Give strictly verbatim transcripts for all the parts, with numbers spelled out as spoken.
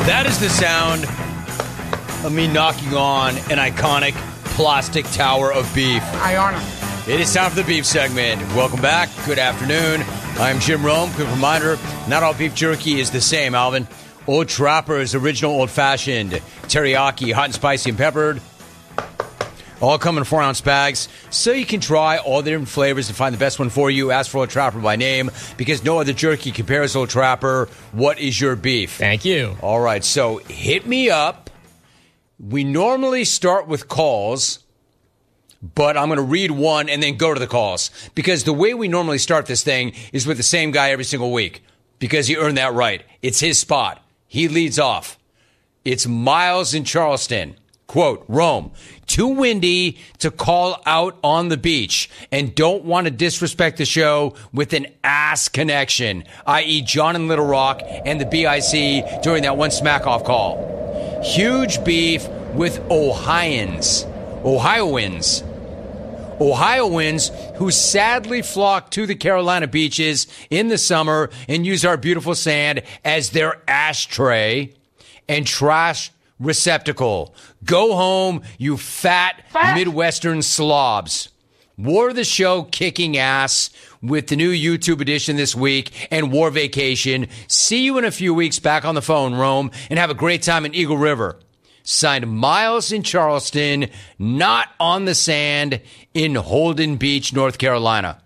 That is the sound of me knocking on an iconic plastic tower of beef. Iona. It is time for the beef segment. Welcome back. Good afternoon. I'm Jim Rome. Quick reminder, not all beef jerky is the same, Alvin. Old Trapper's original old-fashioned, teriyaki, hot and spicy and peppered. All come in four-ounce bags, so you can try all the different flavors and find the best one for you. Ask for Old Trapper by name, because no other jerky compares Old Trapper. What is your beef? Thank you. All right, so hit me up. We normally start with calls, but I'm going to read one and then go to the calls, because the way we normally start this thing is with the same guy every single week, because he earned that right. It's his spot. He leads off. It's Miles in Charleston. Quote, Rome, too windy to call out on the beach and don't want to disrespect the show with an ass connection, that is. John in Little Rock and the B I C during that one smack-off call. Huge beef with Ohioans. Ohioans. Ohioans who sadly flock to the Carolina beaches in the summer and use our beautiful sand as their ashtray and trash receptacle. Go home, you fat, fat Midwestern slobs. War the show kicking ass with the new YouTube edition this week and War Vacation. See you in a few weeks back on the phone, Rome, and have a great time in Eagle River. Signed, Miles in Charleston, not on the sand in Holden Beach, North Carolina.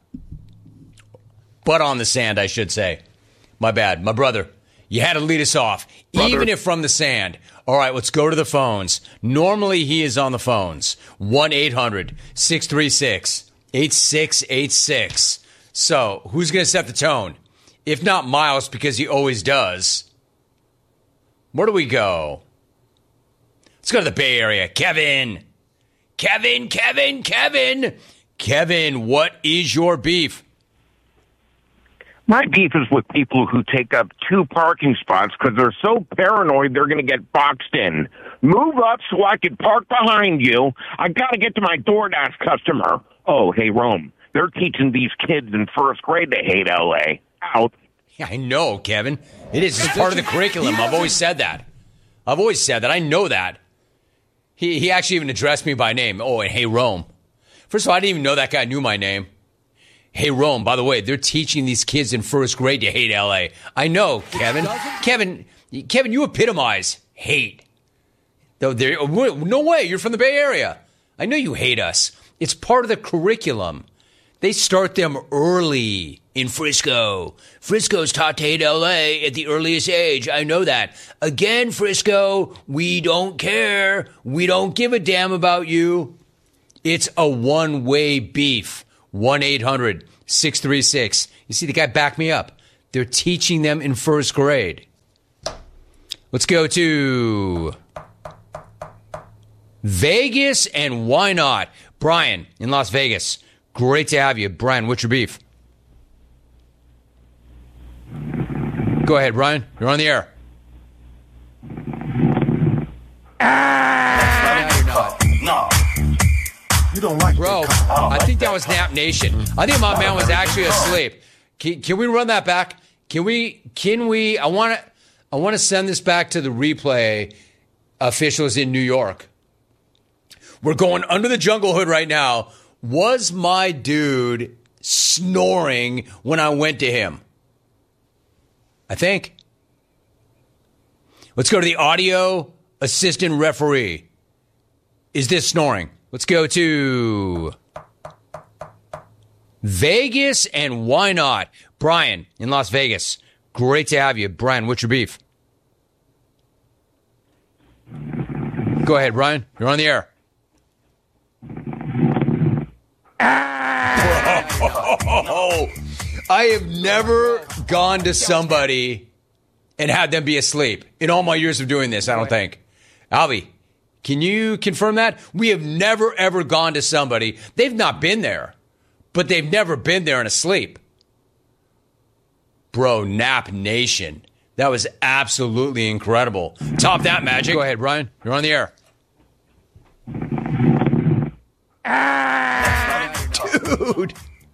But on the sand, I should say. My bad. My brother, you had to lead us off, brother. Even if from the sand. All right, let's go to the phones. Normally, he is on the phones. one eight hundred six three six eight six eight six. So, who's going to set the tone? If not Miles, because he always does. Where do we go? Let's go to the Bay Area. Kevin. Kevin, Kevin, Kevin. Kevin, what is your beef? My beef is with people who take up two parking spots because they're so paranoid they're going to get boxed in. Move up so I can park behind you. I got to get to my DoorDash customer. Oh, hey, Rome. They're teaching these kids in first grade to hate L A. Out. Yeah, I know, Kevin. It is. It's part of the curriculum. I've always said that. I've always said that. I know that. He he actually even addressed me by name. Oh, and hey, Rome. First of all, I didn't even know that guy knew my name. Hey, Rome, by the way, they're teaching these kids in first grade to hate L A. I know, Kevin. Kevin, Kevin, you epitomize hate. No, no way, you're from the Bay Area. I know you hate us. It's part of the curriculum. They start them early in Frisco. Frisco's taught to hate L A at the earliest age. I know that. Again, Frisco, we don't care. We don't give a damn about you. It's a one-way beef. one eight hundred six three six. You see, the guy backed me up. They're teaching them in first grade. Let's go to Vegas, and why not? Brian in Las Vegas. Great to have you. Brian, what's your beef? Go ahead, Brian. You're on the air. Ah! No. You don't like Bro, I think that was Nap Nation. I think my man was actually asleep. Can, can we run that back? Can we, can we, I want to, I want to send this back to the replay officials in New York. We're going under the jungle hood right now. Was my dude snoring when I went to him? I think. Let's go to the audio assistant referee. Is this snoring? Let's go to Vegas, and why not? Brian in Las Vegas. Great to have you. Brian, what's your beef? Go ahead, Brian. You're on the air. Oh, I have never gone to somebody and had them be asleep in all my years of doing this, I don't think. Alvy, can you confirm that? We have never, ever gone to somebody. They've not been there, but they've never been there and asleep. Bro, Nap Nation. That was absolutely incredible. Top that magic. Go ahead, Brian. You're on the air. Ah, dude.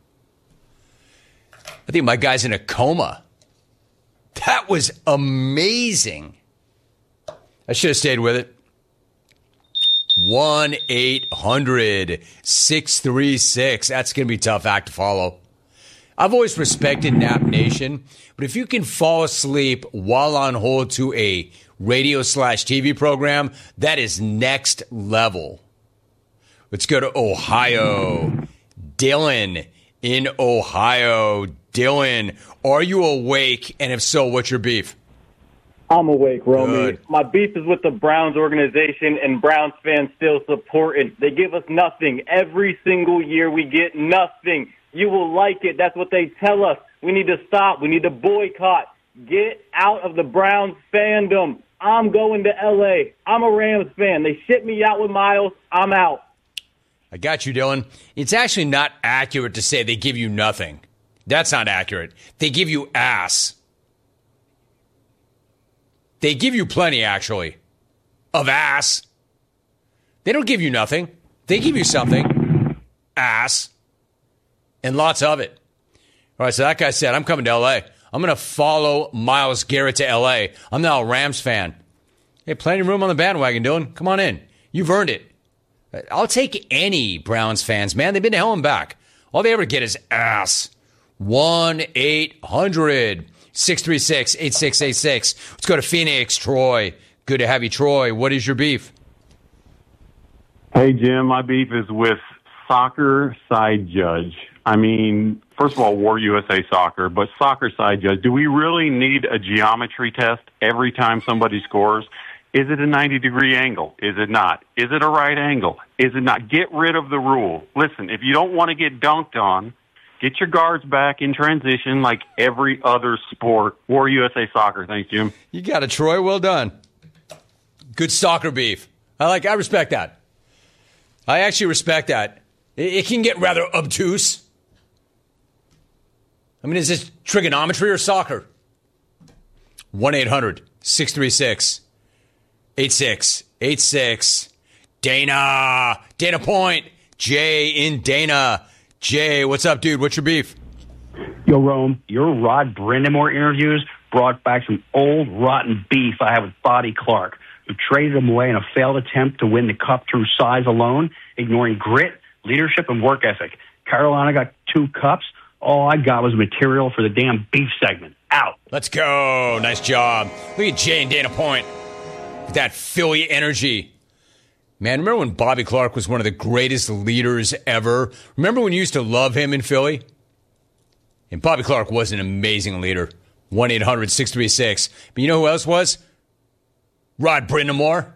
I think my guy's in a coma. That was amazing. I should have stayed with it. one eight hundred six three six. That's going to be a tough act to follow. I've always respected Nap Nation, but if you can fall asleep while on hold to a radio slash T V program, that is next level. Let's go to Ohio. Dylan in Ohio. Dylan, are you awake? And if so, what's your beef? I'm awake, Romy. Good. My beef is with the Browns organization, and Browns fans still support it. They give us nothing. Every single year we get nothing. You will like it. That's what they tell us. We need to stop. We need to boycott. Get out of the Browns fandom. I'm going to L A. I'm a Rams fan. They ship me out with Miles. I'm out. I got you, Dylan. It's actually not accurate to say they give you nothing. That's not accurate. They give you ass. They give you plenty, actually, of ass. They don't give you nothing. They give you something. Ass. And lots of it. All right, so that guy said, I'm coming to L A. I'm going to follow Myles Garrett to L A. I'm now a Rams fan. Hey, plenty of room on the bandwagon, Dylan. Come on in. You've earned it. I'll take any Browns fans, man. They've been to hell and back. All they ever get is ass. one eight hundred six three six eight six eight six. Let's go to Phoenix. Troy. Good to have you, Troy. What is your beef? Hey, Jim. My beef is with soccer side judge. I mean, first of all, War U S A Soccer, but soccer side judge. Do we really need a geometry test every time somebody scores? Is it a ninety-degree angle? Is it not? Is it a right angle? Is it not? Get rid of the rule. Listen, if you don't want to get dunked on, get your guards back in transition like every other sport. War U S A Soccer. Thanks, Jim. You got it, Troy. Well done. Good soccer beef. I like. I respect that. I actually respect that. It, it can get rather obtuse. I mean, is this trigonometry or soccer? one eight hundred six three six eight six eight six. Dana. Dana Point. Jay in Dana. Jay, what's up, dude? What's your beef? Yo, Rome, your Rod Brindamore interviews brought back some old rotten beef I had with Bobby Clark, who traded him away in a failed attempt to win the cup through size alone, ignoring grit, leadership, and work ethic. Carolina got two cups. All I got was material for the damn beef segment. Out. Let's go. Nice job. Look at Jay and Dana Point with that Philly energy. Man, remember when Bobby Clark was one of the greatest leaders ever? Remember when you used to love him in Philly? And Bobby Clark was an amazing leader. one eight hundred six three six. But you know who else was? Rod Brindamore.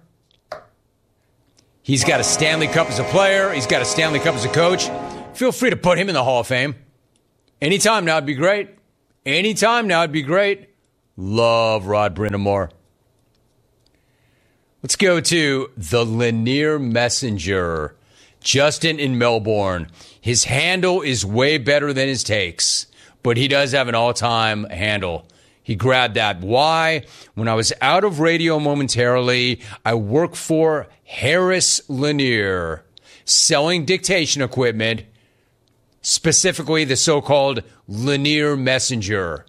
He's got a Stanley Cup as a player. He's got a Stanley Cup as a coach. Feel free to put him in the Hall of Fame. Anytime now would be great. Anytime now would be great. Love Rod Brindamore. Let's go to the Lanier Messenger. Justin in Melbourne. His handle is way better than his takes, but he does have an all-time handle. He grabbed that. Why? When I was out of radio momentarily, I worked for Harris Lanier, selling dictation equipment, specifically the so-called Lanier Messenger,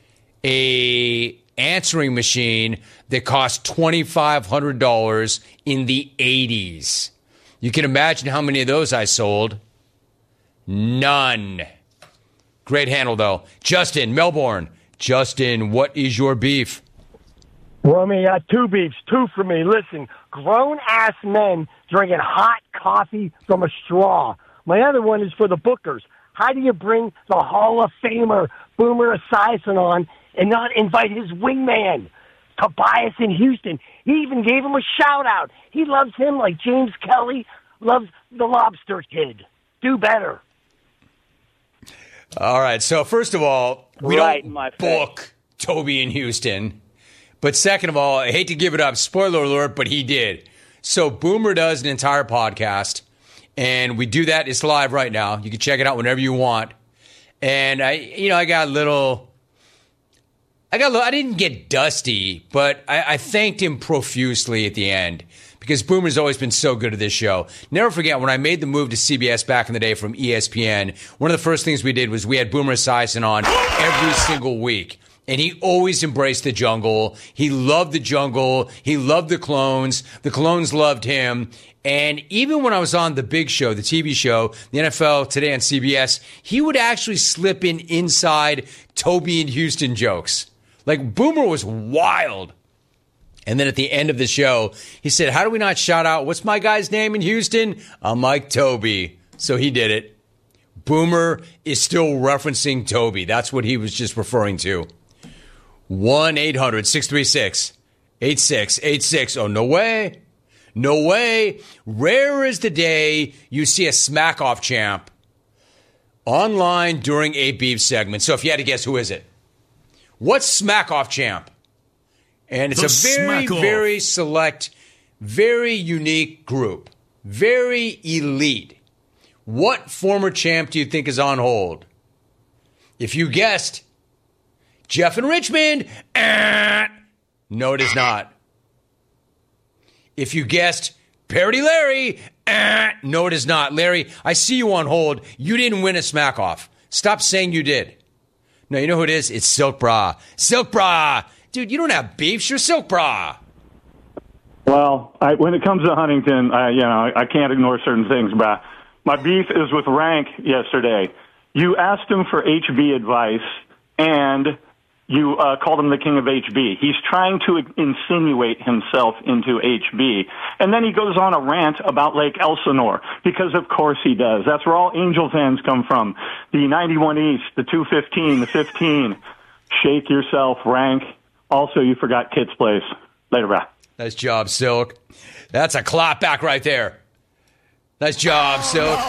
a answering machine that cost twenty-five hundred dollars in the eighties. You can imagine how many of those I sold. None. Great handle, though. Justin, Melbourne. Justin, what is your beef? Romy, I got two beefs. Two for me. Listen, grown-ass men drinking hot coffee from a straw. My other one is for the bookers. How do you bring the Hall of Famer Boomer Esiason on and not invite his wingman, Tobias in Houston? He even gave him a shout-out. He loves him like James Kelly loves the Lobster Kid. Do better. All right, so first of all, we Right don't in my book face. Toby in Houston. But second of all, I hate to give it up, spoiler alert, but he did. So Boomer does an entire podcast, and we do that. It's live right now. You can check it out whenever you want. And I, you know, I got a little, I got a little, I didn't get dusty, but I, I thanked him profusely at the end because Boomer's always been so good at this show. Never forget when I made the move to C B S back in the day from E S P N, one of the first things we did was we had Boomer Esiason on every single week. And he always embraced the jungle. He loved the jungle. He loved the clones. The clones loved him. And even when I was on The Big Show, the T V show, the N F L Today on C B S, he would actually slip in inside Toby and Houston jokes. Like, Boomer was wild. And then at the end of the show, he said, how do we not shout out, what's my guy's name in Houston? I'm Mike Toby. So he did it. Boomer is still referencing Toby. That's what he was just referring to. one eight hundred six three six eight six eight six. Oh, no way. No way. Rare is the day you see a smack-off champ online during a beef segment. So if you had to guess, who is it? What's smack-off champ? And it's the a very, very select, very unique group. Very elite. What former champ do you think is on hold? If you guessed Jeff in Richmond, eh, no, it is not. If you guessed Parody Larry, eh, no, it is not. Larry, I see you on hold. You didn't win a smack-off. Stop saying you did. No, you know who it is? It's Silk Bra. Silk Bra! Dude, you don't have beefs. You're Silk Bra. Well, I, when it comes to Huntington, I, you know, I can't ignore certain things, brah. My beef is with Rank yesterday. You asked him for H B advice, and you uh, called him the king of H B. He's trying to insinuate himself into H B. And then he goes on a rant about Lake Elsinore, because of course he does. That's where all Angel fans come from. The ninety-one East, the two fifteen, the fifteen. Shake yourself, Rank. Also, you forgot Kit's Place. Later, brah. Nice job, Silk. That's a clap back right there. Nice job, Silk.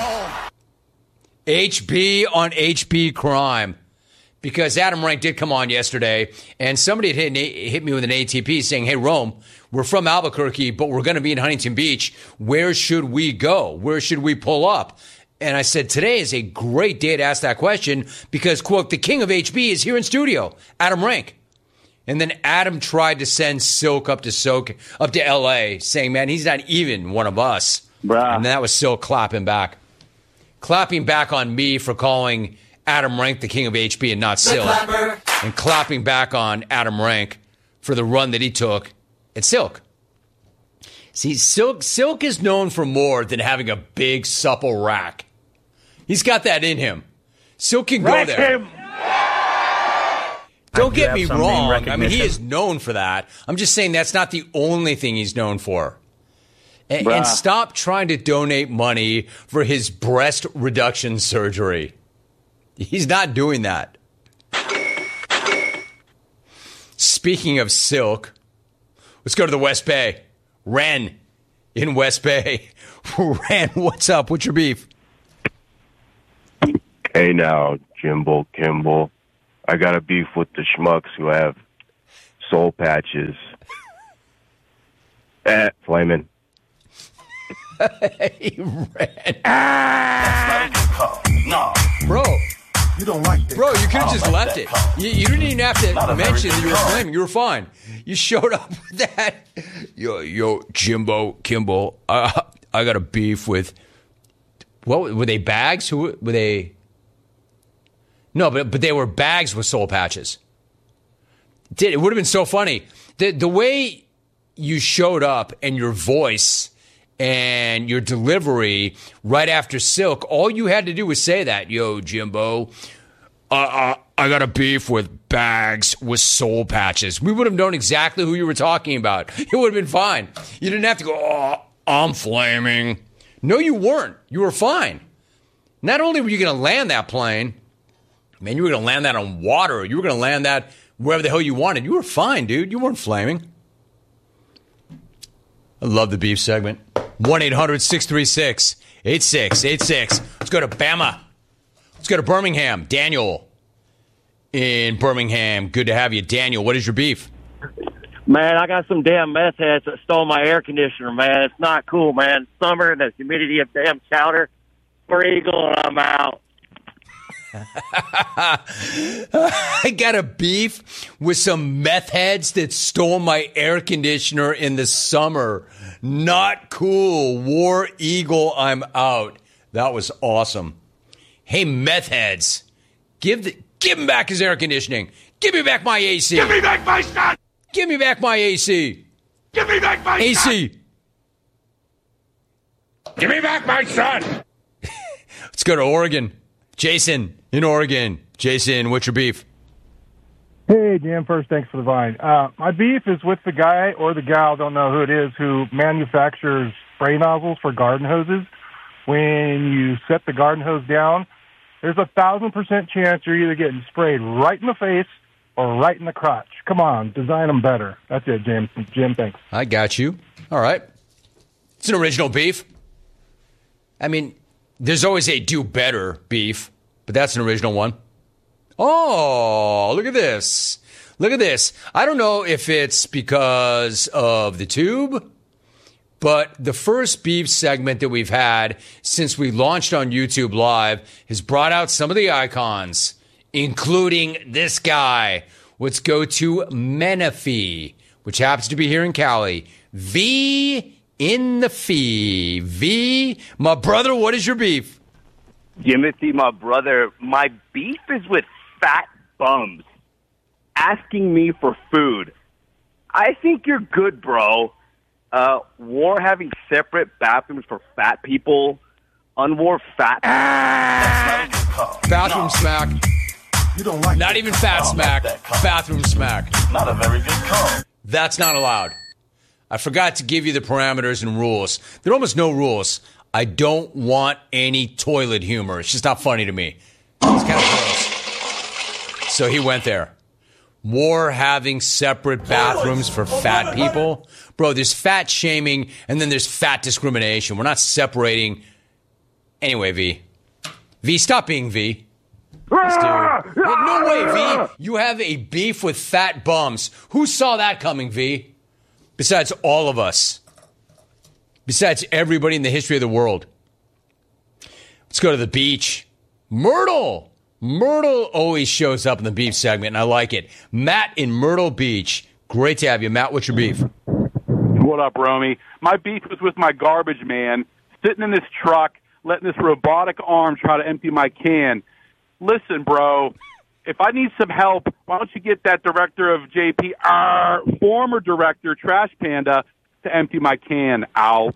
H B on H B crime. Because Adam Rank did come on yesterday, and somebody had hit, hit me with an A T P saying, hey, Rome, we're from Albuquerque, but we're going to be in Huntington Beach. Where should we go? Where should we pull up? And I said, today is a great day to ask that question because, quote, the king of H B is here in studio, Adam Rank. And then Adam tried to send Silk up to Silk, up to L A, saying, man, he's not even one of us. Bruh. And that was Silk clapping back. Clapping back on me for calling Adam Rank the king of H B and not Silk. And clapping back on Adam Rank for the run that he took at Silk. See, Silk, Silk is known for more than having a big, supple rack. He's got that in him. Silk can go Rack there. him. Don't I do get have me some name wrong. I mean, he recognition. is known for that. I'm just saying that's not the only thing he's known for. And, and stop trying to donate money for his breast reduction surgery. He's not doing that. Speaking of Silk, let's go to the West Bay. Ren in West Bay. Ren, what's up? What's your beef? Hey now, Jimbo Kimball. I got a beef with the schmucks who have soul patches. Eh, flaming. Hey, Ren. Ah! No. Bro. You don't like that. Bro, you could have I just don't like left that it. call. You, you didn't even have to Not a mention very that you were good call. flaming. You were fine. You showed up with that. Yo, yo, Jimbo, Kimball, uh, I got a beef with. What were they? Bags? Who were they? No, but but they were bags with soul patches. Did it would have been so funny. The the way you showed up and your voice and your delivery right after Silk, all you had to do was say that. Yo, Jimbo, uh, uh, I got a beef with bags with soul patches. We would have known exactly who you were talking about. It would have been fine. You didn't have to go, oh, I'm flaming. No, you weren't. You were fine. Not only were you going to land that plane, man, you were going to land that on water. You were going to land that wherever the hell you wanted. You were fine, dude. You weren't flaming. I love the beef segment. one eight hundred six three six eight six eight six. Let's go to Bama. Let's go to Birmingham. Daniel in Birmingham. Good to have you. Daniel, what is your beef? Man, I got some damn meth heads that stole my air conditioner, man. It's not cool, man. Summer and the humidity of damn chowder. For Eagle, and I'm out. I got a beef with some meth heads that stole my air conditioner in the summer. Not cool. War Eagle, I'm out. That was awesome. Hey, meth heads, give the, give him back his air conditioning. Give me back my A C. Give me back my son. Give me back my A C. Give me back my A C. son. Give me back my son. Let's go to Oregon. Jason in Oregon. Jason, what's your beef? Hey, Jim. First, thanks for the vine. Uh, my beef is with the guy or the gal, don't know who it is, who manufactures spray nozzles for garden hoses. When you set the garden hose down, there's a thousand percent chance you're either getting sprayed right in the face or right in the crotch. Come on, design them better. That's it, Jim. Jim, thanks. I got you. All right. It's an original beef. I mean, there's always a do better beef, but that's an original one. Oh, look at this. Look at this. I don't know if it's because of the tube, but the first beef segment that we've had since we launched on YouTube Live has brought out some of the icons, including this guy. Let's go to Menifee, which happens to be here in Cali. V in the fee. V, my brother, what is your beef? Jimothy, my brother, my beef is with fat bums asking me for food. I think you're good, bro. Uh, war having separate bathrooms for fat people. Unwar fat. Ah! Bathroom no. smack. You don't like Not even fat smack. Bathroom smack. Not a very good call. That's not allowed. I forgot to give you the parameters and rules. There are almost no rules. I don't want any toilet humor. It's just not funny to me. It's kind of gross. So he went there. War having separate bathrooms for fat people. Bro, there's fat shaming and then there's fat discrimination. We're not separating. Anyway, V. V, stop being V. This dude. No way, V. You have a beef with fat bums. Who saw that coming, V? Besides all of us. Besides everybody in the history of the world. Let's go to the beach. Myrtle. Myrtle always shows up in the beef segment, and I like it. Matt in Myrtle Beach. Great to have you. Matt, what's your beef? What up, Romy? My beef was with my garbage man, sitting in this truck, letting this robotic arm try to empty my can. Listen, bro, if I need some help, why don't you get that director of J P, our former director, Trash Panda, to empty my can, ow.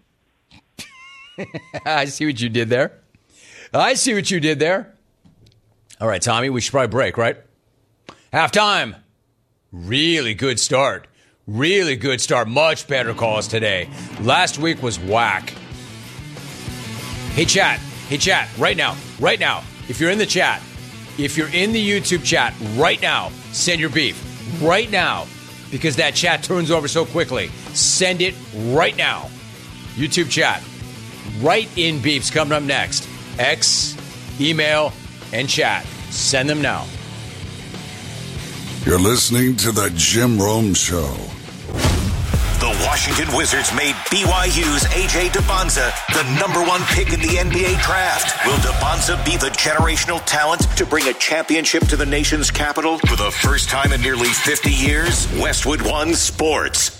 I see what you did there. I see what you did there. All right, Tommy, we should probably break, right? Halftime. Really good start. Really good start. Much better calls today. Last week was whack. Hey, chat. Hey, chat. Right now. Right now. If you're in the chat, if you're in the YouTube chat right now, send your beef. Right now. Because that chat turns over so quickly. Send it right now. YouTube chat. Write in beefs coming up next. X, email, and chat. Send them now. You're listening to the Jim Rome Show. The Washington Wizards made B Y U's A J Dybonza the number one pick in the N B A draft. Will Dybonza be the generational talent to bring a championship to the nation's capital for the first time in nearly fifty years? Westwood One Sports.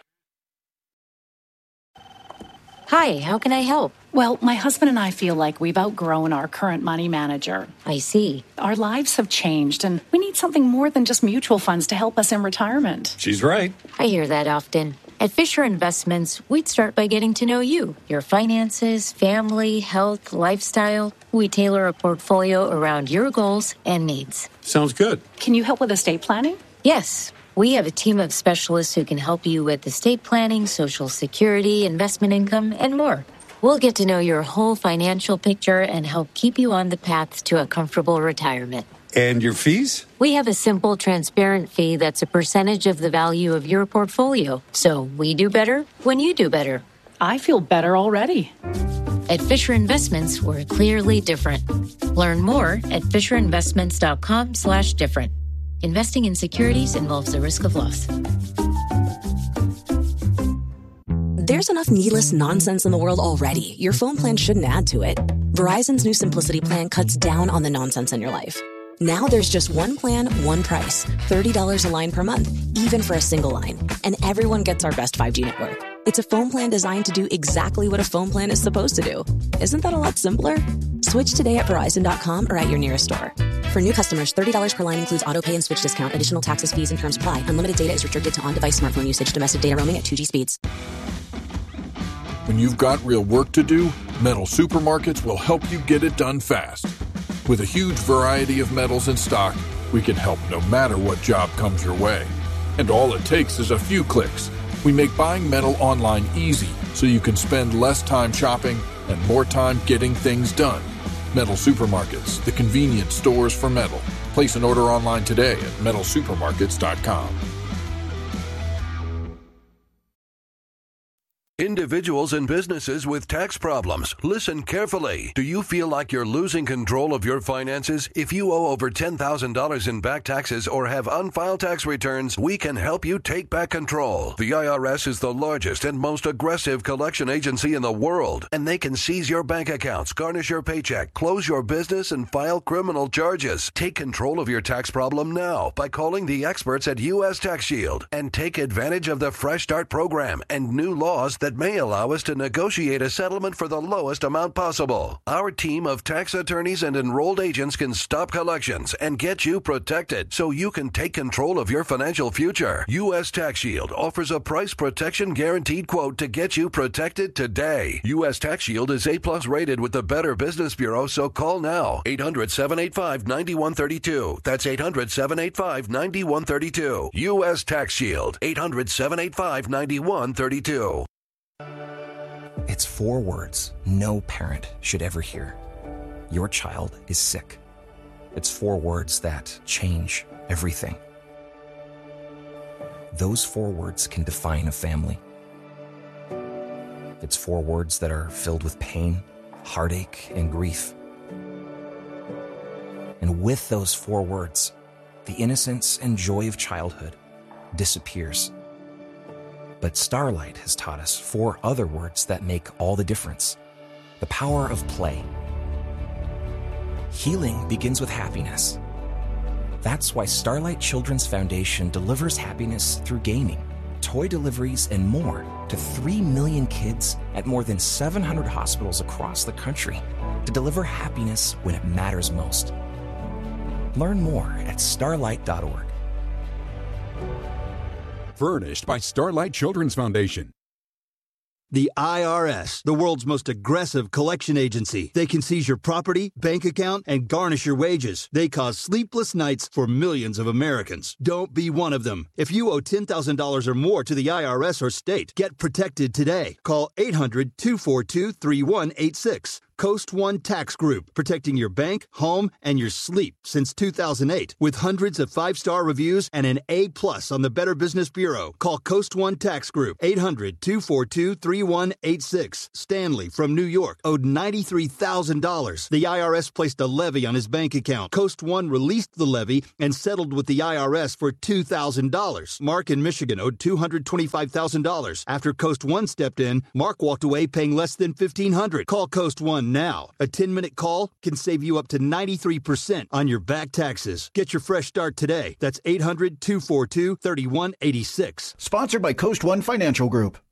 Hi, how can I help? Well, my husband and I feel like we've outgrown our current money manager. I see. Our lives have changed, and we need something more than just mutual funds to help us in retirement. She's right. I hear that often. At Fisher Investments, we'd start by getting to know you, your finances, family, health, lifestyle. We tailor a portfolio around your goals and needs. Sounds good. Can you help with estate planning? Yes. We have a team of specialists who can help you with estate planning, Social Security, investment income, and more. We'll get to know your whole financial picture and help keep you on the path to a comfortable retirement. And your fees? We have a simple, transparent fee that's a percentage of the value of your portfolio. So we do better when you do better. I feel better already. At Fisher Investments, we're clearly different. Learn more at fisherinvestments.com slash different. Investing in securities involves the risk of loss. There's enough needless nonsense in the world already. Your phone plan shouldn't add to it. Verizon's new Simplicity plan cuts down on the nonsense in your life. Now there's just one plan, one price. thirty dollars a line per month, even for a single line. And everyone gets our best five G network. It's a phone plan designed to do exactly what a phone plan is supposed to do. Isn't that a lot simpler? Switch today at Verizon dot com or at your nearest store. For new customers, thirty dollars per line includes auto pay and switch discount. Additional taxes, fees, and terms apply. Unlimited data is restricted to on-device smartphone usage. Domestic data roaming at two G speeds. When you've got real work to do, Metal Supermarkets will help you get it done fast. With a huge variety of metals in stock, we can help no matter what job comes your way. And all it takes is a few clicks. We make buying metal online easy so you can spend less time shopping and more time getting things done. Metal Supermarkets, the convenient stores for metal. Place an order online today at metal supermarkets dot com. Individuals and businesses with tax problems, listen carefully. Do you feel like you're losing control of your finances? If you owe over ten thousand dollars in back taxes or have unfiled tax returns, we can help you take back control. The I R S is the largest and most aggressive collection agency in the world, and they can seize your bank accounts, garnish your paycheck, close your business, and file criminal charges. Take control of your tax problem now by calling the experts at U S Tax Shield and take advantage of the Fresh Start program and new laws that may allow us to negotiate a settlement for the lowest amount possible. Our team of tax attorneys and enrolled agents can stop collections and get you protected so you can take control of your financial future. U S Tax Shield offers a price protection guaranteed quote to get you protected today. U S Tax Shield is A plus rated with the Better Business Bureau, so call now. eight hundred, seven eight five, nine one three two. That's eight hundred, seven eight five, nine one three two. U S Tax Shield. eight hundred, seven eight five, nine one three two. It's four words no parent should ever hear. Your child is sick. It's four words that change everything. Those four words can define a family. It's four words that are filled with pain, heartache, and grief. And with those four words, the innocence and joy of childhood disappears. But Starlight has taught us four other words that make all the difference. The power of play. Healing begins with happiness. That's why Starlight Children's Foundation delivers happiness through gaming, toy deliveries, and more to three million kids at more than seven hundred hospitals across the country to deliver happiness when it matters most. Learn more at starlight dot org. Furnished by Starlight Children's Foundation. The I R S, the world's most aggressive collection agency. They can seize your property, bank account, and garnish your wages. They cause sleepless nights for millions of Americans. Don't be one of them. If you owe ten thousand dollars or more to the I R S or state, get protected today. Call eight hundred, two four two, three one eight six. Coast One Tax Group, protecting your bank, home, and your sleep since two thousand eight. With hundreds of five-star reviews and an A plus on the Better Business Bureau. Call Coast One Tax Group, eight hundred, two four two, three one eight six. Stanley from New York owed ninety-three thousand dollars. The I R S placed a levy on his bank account. Coast One released the levy and settled with the I R S for two thousand dollars. Mark in Michigan owed two hundred twenty-five thousand dollars. After Coast One stepped in, Mark walked away paying less than fifteen hundred dollars. Call Coast One now. A ten-minute call can save you up to ninety-three percent on your back taxes. Get your fresh start today. That's eight hundred, two four two, three one eight six. Sponsored by Coast One Financial Group.